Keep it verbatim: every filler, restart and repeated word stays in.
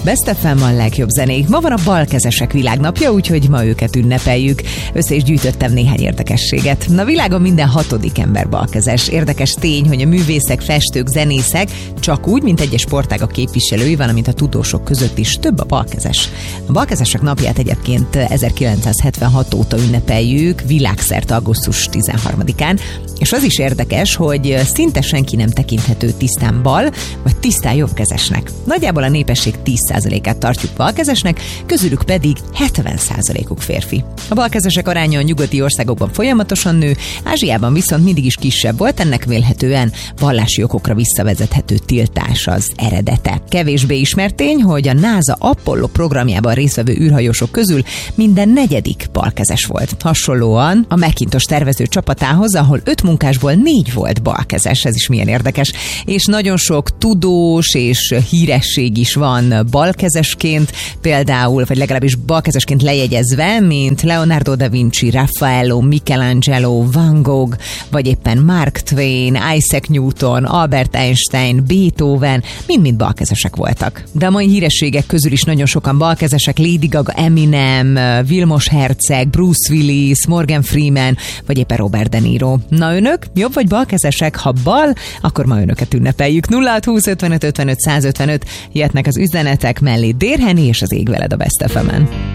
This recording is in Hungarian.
Best ef em a legjobb zenék. Ma van a balkezesek világnapja, úgyhogy ma őket ünnepeljük. Össze is gyűjtöttem néhány érdekességet. A világon minden hatodik ember balkezes. Érdekes tény, hogy a művészek, festők, zenészek csak úgy, mint egyes sportágak képviselői, valamint a tudósok között is több a balkezes. A balkezesek napját egyébként ezerkilencszázhetvenhat óta ünnepeljük, világszerte augusztus tizenharmadikán, és az is érdekes, hogy szinte senki nem tekinthető tisztán bal, vagy tisztán jobbkezesnek. Nagyjából a népesség tíz százalékát tartjuk balkezesnek, közülük pedig hetven százalékuk férfi. A balkezesek aránya a nyugati országokban folyamatosan nő, Ázsiában viszont mindig is kisebb volt, ennek vélhetően vallási okokra visszavezethető tiltás az eredete. Kevésbé ismert tény, hogy a NASA Apollo programjában résztvevő űrhajósok közül minden negyedik balkezes volt. Hasonlóan a Macintosh tervező csapatához, ahol öt munkásból négy volt balkezes, ez is milyen érdekes, és nagyon sok tudós és híresség is van balkezesként, például, vagy legalábbis balkezesként lejegyezve, mint Leonardo da Vinci, Raffaello, Michelangelo, Van Gogh, vagy éppen Mark Twain, Isaac Newton, Albert Einstein, Beethoven, mind-mind balkezesek voltak. De a mai hírességek közül is nagyon sokan balkezesek, Lady Gaga, Eminem, Vilmos Herceg, Bruce Willis, Morgan Freeman, vagy éppen Robert De Niro. Na önök, jobb vagy balkezesek? Ha bal, akkor ma önöket ünnepeljük. nulla hat húsz ötvenöt ötvenöt százötvenöt jöhetnek az üzenetek mellé Dérheni és az Ég veled a Best ef emen.